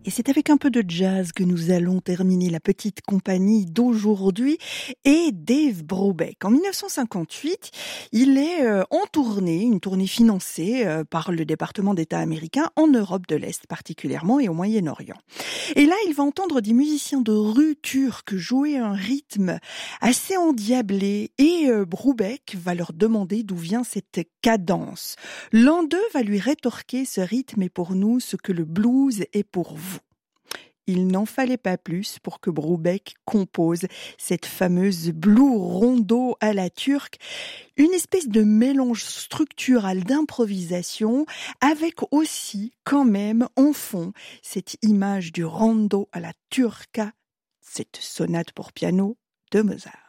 Et c'est avec un peu de jazz que nous allons terminer la petite compagnie d'aujourd'hui et Dave Brubeck. En 1958, il est en tournée, une tournée financée par le département d'État américain en Europe de l'Est particulièrement et au Moyen-Orient. Et là, il va entendre des musiciens de rue turcs jouer un rythme assez endiablé et Brubeck va leur demander d'où vient cette cadence. L'un d'eux va lui rétorquer: ce rythme est pour nous ce que le blues est pour vous. Il n'en fallait pas plus pour que Brubeck compose cette fameuse blue rondo à la turque, une espèce de mélange structural d'improvisation avec aussi quand même en fond cette image du rondo à la turca, cette sonate pour piano de Mozart.